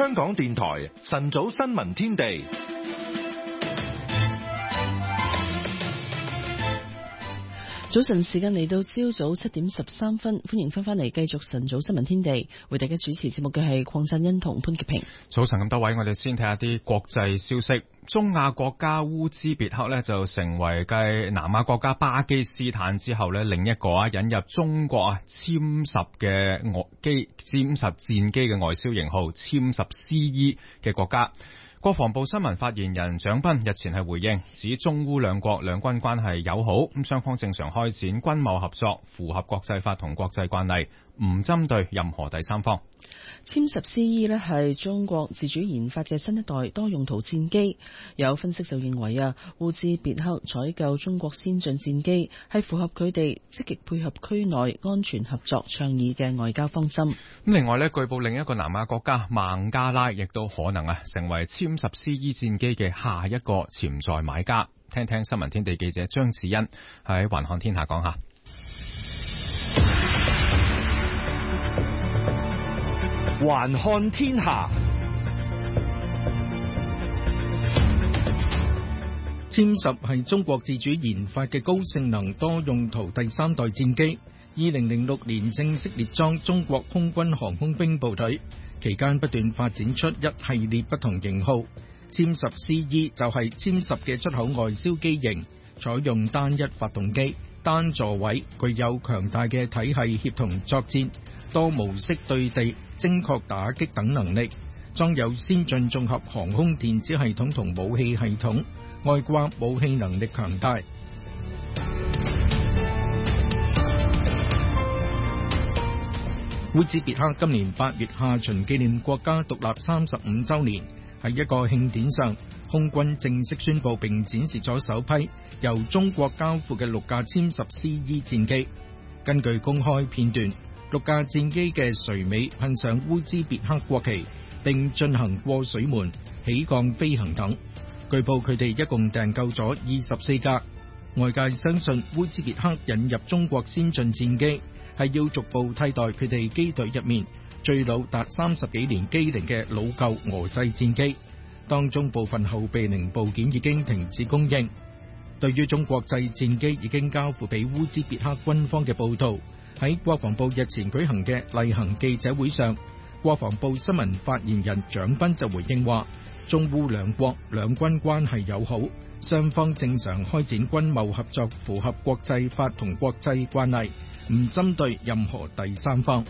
香港電台晨早新聞天地。 早晨時間嚟到朝早7點13分，歡迎翻嚟繼續晨早新聞天地，為大家主持節目嘅係鄺振欣同潘潔平。 早晨咁多位，我哋先睇下啲國際消息。中亞國家烏茲別克呢就成為繼南亞國家巴基斯坦之後呢另一個引入中國殲十戰機嘅外銷型號殲十 CE 嘅國家。國防部新聞發言人蔣斌日前係回應，指中烏兩國兩軍關係友好，咁雙方正常開展軍貿合作，符合國際法同國際慣例，唔針對任何第三方。 殲十 CE 呢係中國自主研發嘅新一代多用途戰機，有分析就認為烏茲別克採購中國先進戰機係符合佢哋積極配合區內安全合作倡議嘅外交方針。 另外呢，據報另一個南亞國家孟加拉亦都可能成為殲十 CE 戰機嘅下一個潛在買家。聽聽新聞天地記者張子欣喺環看天下講下。 環看天下，殲十係中國自主研發嘅高性能多用途第三代戰機，2006年正式列裝中國空軍航空兵部隊，期間不斷發展出一系列不同型號。殲十 CE 就係殲十嘅出口外銷機型，採用單一發動機、單座位，具有強大嘅體系協同作戰、多模式對地、精確打擊等能力，裝有先進綜合航空電子系統同武器系統，外掛武器能力強大。烏茲別克今年8月下旬紀念國家獨立35週年，喺一個慶典上，空軍正式宣布並展示咗首批由中國交付嘅6架殲十 CE 戰機。根據公開片段，6架戰機嘅垂尾噴上烏茲別克國旗，並進行過水門、起降飛行等。據報佢哋一共訂購咗24架。外界相信烏茲別克引入中國先進戰機，係要逐步替代佢哋機隊入面最老達30幾年機齡嘅老舊俄製戰機，當中部分後備零部件已經停止供應。對於中國製戰機已經交付俾烏茲別克軍方嘅報導，喺國防部日前舉行嘅例行記者會上，國防部新聞發言人蔣斌就回應話，中烏兩國兩軍關係友好，雙方正常開展軍貿合作，符合國際法同國際慣例，唔針對任何第三方。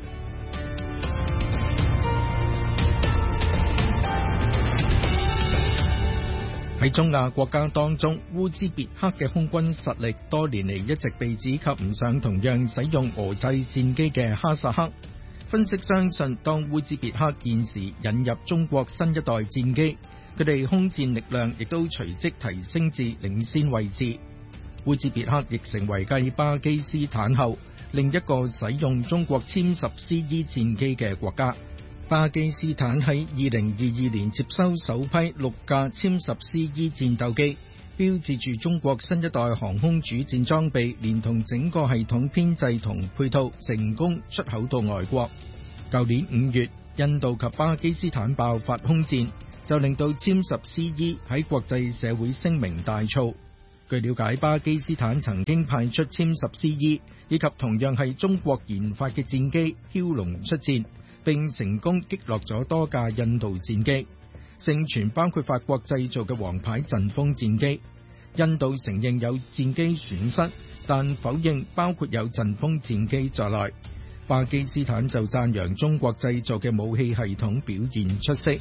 喺中亞國家當中，烏茲別克嘅空軍實力多年嚟一直被指及唔上同樣使用俄製戰機嘅哈薩克。分析相信，當烏茲別克現時引入中國新一代戰機，佢哋空戰力量亦都隨即提升至領先位置。烏茲別克亦成為繼巴基斯坦後另一個使用中國殲十 CE 戰機嘅國家。巴基斯坦喺2022年接收首批6架殲十 CE 戰鬥機，標誌住中國新一代航空主戰裝備連同整個系統編製同配套成功出口到外國。舊年5月，印度及巴基斯坦爆發空戰，就令到殲十 CE 喺國際社會聲名大噪。據了解，巴基斯坦曾經派出殲十 CE 以及同樣係中國研發嘅戰機梟龍出戰，並成功擊落咗多架印度戰機，盛傳包括法國製造嘅王牌陣風戰機。印度承認有戰機損失，但否認包括有陣風戰機在內。巴基斯坦就讚揚中國製造嘅武器系統表現出色。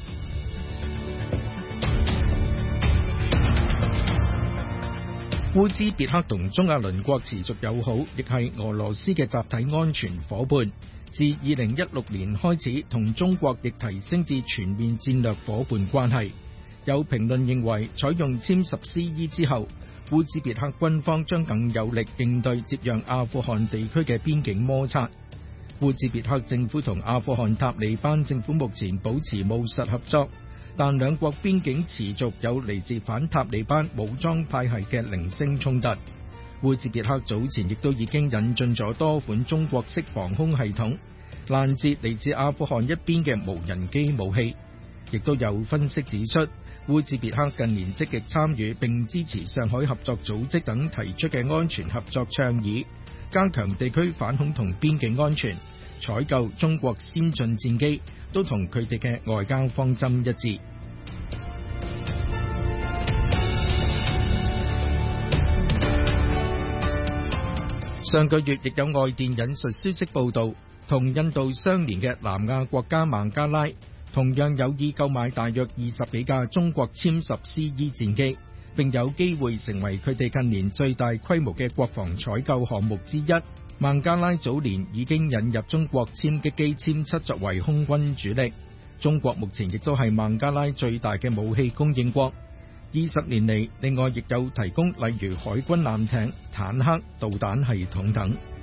烏茲別克同中亞鄰國持續友好，亦係俄羅斯嘅集體安全夥伴。自2016年開始，同中國亦提升至全面戰略夥伴關係。有評論認為，採用殲十 CE 之後，烏茲別克軍方將更有力應對接壤阿富汗地區嘅邊境摩擦。烏茲別克政府同阿富汗塔利班政府目前保持務實合作，但兩國邊境持續有嚟自反塔利班武裝派系嘅零星衝突。烏茲別克早前亦都已經引進咗多款中國式防空系統， 攔截嚟自阿富汗一邊嘅無人機武器。亦都有分析指出，烏茲別克近年積極參與並支持上海合作組織等提出嘅安全合作倡議，加強地區反恐同邊境安全，採購中國先進戰機，都同佢哋嘅外交方針一致。上個月亦有外電引述消息報道，同印度相連嘅南亞國家孟加拉同樣有意購買大約20幾架中國殲10 CE 戰機，並有機會成為佢哋近年最大規模嘅國防採購項目之一。孟加拉早年已經引入中國殲擊機殲7作為空軍主力，中國目前亦都係孟加拉最大嘅武器供應國。20年嚟，另外亦有提供例如海軍艦艇、坦克、導彈系統等。